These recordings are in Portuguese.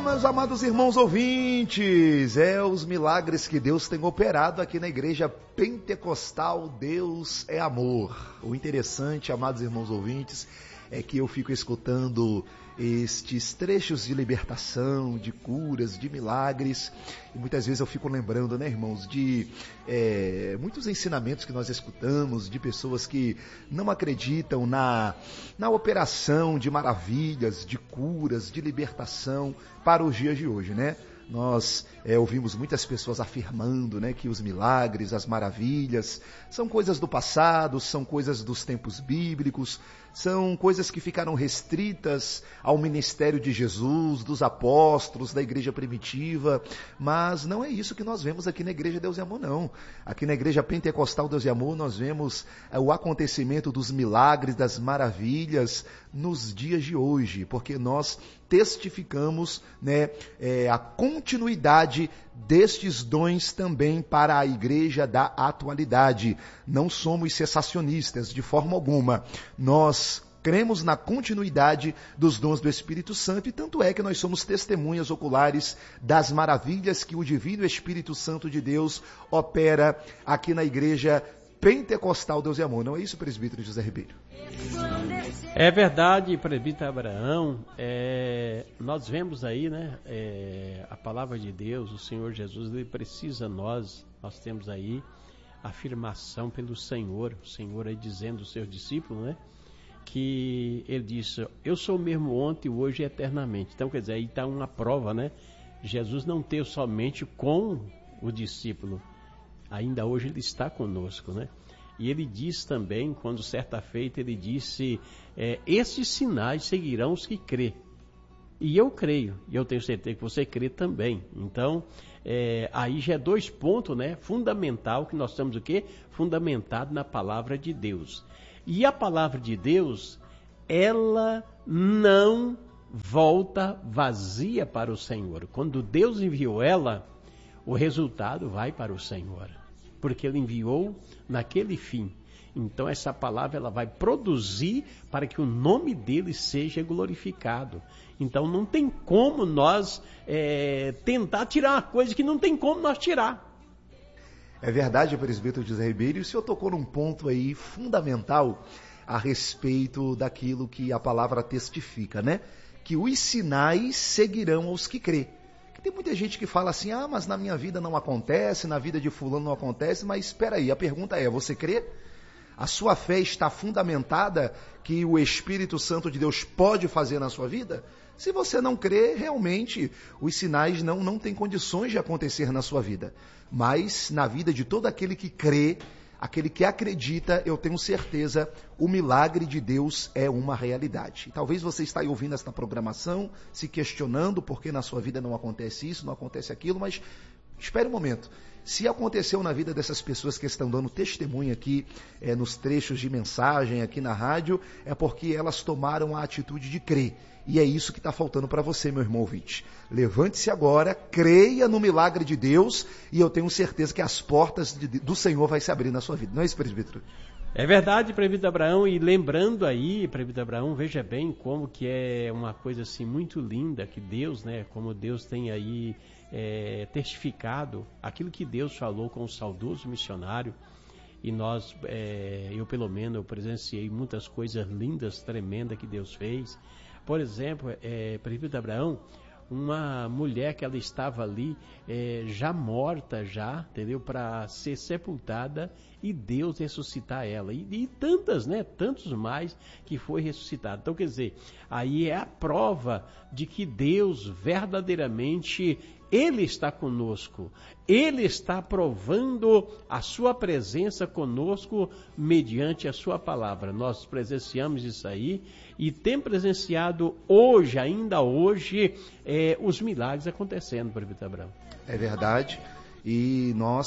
meus amados irmãos ouvintes, os milagres que Deus tem operado aqui na Igreja Pentecostal Deus é Amor. O interessante, amados irmãos ouvintes, é que eu fico escutando estes trechos de libertação, de curas, de milagres, e muitas vezes eu fico lembrando, né, irmãos, de muitos ensinamentos que nós escutamos, de pessoas que não acreditam na operação de maravilhas, de curas, de libertação para os dias de hoje, né? Nós ouvimos muitas pessoas afirmando, né, que os milagres, as maravilhas, são coisas do passado, são coisas dos tempos bíblicos, são coisas que ficaram restritas ao ministério de Jesus, dos apóstolos, da igreja primitiva, mas não é isso que nós vemos aqui na Igreja Deus e Amor, não. Aqui na Igreja Pentecostal Deus e Amor nós vemos o acontecimento dos milagres, das maravilhas nos dias de hoje, porque nós testificamos, né, a continuidade destes dons também para a igreja da atualidade. Não somos cessacionistas de forma alguma. Nós cremos na continuidade dos dons do Espírito Santo e tanto é que nós somos testemunhas oculares das maravilhas que o Divino Espírito Santo de Deus opera aqui na Igreja Pentecostal Deus e Amor. Não é isso, presbítero José Ribeiro? É verdade, presbítero Abraão. Nós vemos aí, né, a palavra de Deus, o Senhor Jesus, ele precisa nós temos aí a afirmação pelo Senhor, o Senhor aí dizendo aos seus discípulos, né, que ele disse, eu sou o mesmo ontem, hoje e eternamente. Então, quer dizer, aí está uma prova, né? Jesus não teve somente com o discípulo, ainda hoje ele está conosco, né? E ele diz também, quando certa feita ele disse, esses sinais seguirão os que crê. E eu creio, e eu tenho certeza que você crê também. Então, aí já é 2 pontos, né? Fundamental, que nós estamos o quê? Fundamentado na palavra de Deus. E a palavra de Deus, ela não volta vazia para o Senhor. Quando Deus enviou ela, o resultado vai para o Senhor, porque Ele enviou naquele fim. Então essa palavra ela vai produzir para que o nome dele seja glorificado. Então não tem como nós tentar tirar uma coisa que não tem como nós tirar. É verdade, presbítero José Ribeiro, e o senhor tocou num ponto aí fundamental a respeito daquilo que a palavra testifica, né? Que os sinais seguirão aos que crê. Tem muita gente que fala assim, mas na minha vida não acontece, na vida de fulano não acontece, mas espera aí, a pergunta é, você crê? A sua fé está fundamentada que o Espírito Santo de Deus pode fazer na sua vida? Se você não crê, realmente os sinais não têm condições de acontecer na sua vida. Mas na vida de todo aquele que crê, aquele que acredita, eu tenho certeza, o milagre de Deus é uma realidade. Talvez você está aí ouvindo esta programação, se questionando por que na sua vida não acontece isso, não acontece aquilo, mas espere um momento. Se aconteceu na vida dessas pessoas que estão dando testemunho aqui, nos trechos de mensagem aqui na rádio, é porque elas tomaram a atitude de crer. E é isso que está faltando para você, meu irmão ouvinte. Levante-se agora, creia no milagre de Deus e eu tenho certeza que as portas do Senhor vai se abrir na sua vida. Não é isso, presbítero? É verdade, presbítero Abraão, e lembrando aí, presbítero Abraão, veja bem como que é uma coisa assim muito linda que Deus, né, como Deus tem aí testificado aquilo que Deus falou com o saudoso missionário, e nós, eu pelo menos, eu presenciei muitas coisas lindas, tremendas que Deus fez. Por exemplo, presbítero Abraão, uma mulher que ela estava ali já morta, entendeu? Para ser sepultada e Deus ressuscitar ela. E tantas, né? Tantos mais que foi ressuscitado. Então, quer dizer, aí é a prova de que Deus verdadeiramente, Ele está conosco. Ele está provando a sua presença conosco mediante a sua palavra. Nós presenciamos isso aí e tem presenciado hoje, ainda hoje, os milagres acontecendo, presbítero Abraão. É verdade. E nós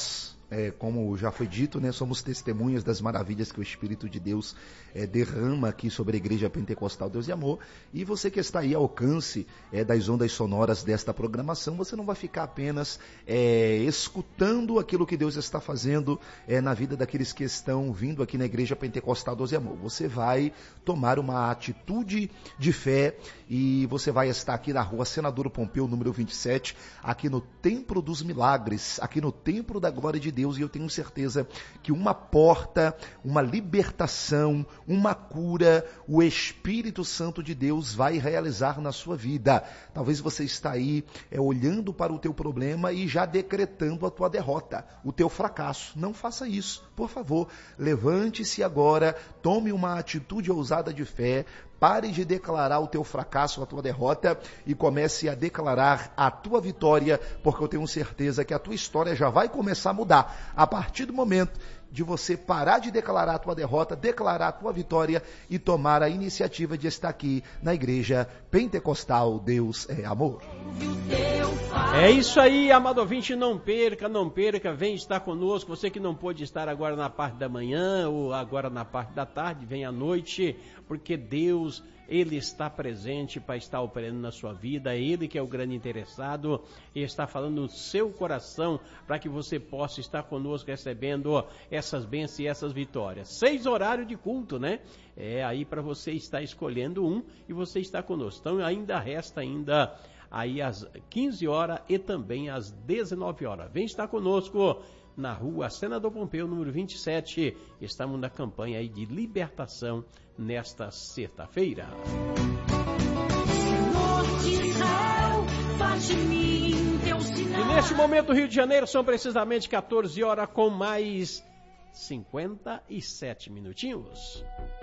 como já foi dito, né, somos testemunhas das maravilhas que o Espírito de Deus derrama aqui sobre a Igreja Pentecostal Deus e Amor. E você que está aí ao alcance das ondas sonoras desta programação, você não vai ficar apenas escutando aquilo que Deus está fazendo na vida daqueles que estão vindo aqui na Igreja Pentecostal Deus e Amor. Você vai tomar uma atitude de fé e você vai estar aqui na rua Senador Pompeu, número 27, aqui no Templo dos Milagres, aqui no Templo da Glória de Deus, e eu tenho certeza que uma porta, uma libertação, uma cura, o Espírito Santo de Deus vai realizar na sua vida. Talvez você está aí olhando para o teu problema e já decretando a tua derrota, o teu fracasso. Não faça isso, por favor. Levante-se agora, tome uma atitude ousada de fé, pare de declarar o teu fracasso, a tua derrota, e comece a declarar a tua vitória, porque eu tenho certeza que a tua história já vai começar a mudar. A partir do momento de você parar de declarar a tua derrota, declarar a tua vitória e tomar a iniciativa de estar aqui na Igreja Pentecostal Deus é Amor. É isso aí, amado ouvinte, não perca, vem estar conosco. Você que não pôde estar agora na parte da manhã ou agora na parte da tarde, vem à noite, porque Deus, Ele está presente para estar operando na sua vida. É Ele que é o grande interessado e está falando no seu coração para que você possa estar conosco recebendo essas bênçãos e essas vitórias. 6 horários de culto, né? É aí para você estar escolhendo um e você está conosco. Então ainda resta aí às 15 horas e também às 19 horas. Vem estar conosco na rua Senador Pompeu, número 27. Estamos na campanha aí de libertação nesta sexta-feira. E neste momento, no Rio de Janeiro, são precisamente 14 horas com mais 57 minutinhos.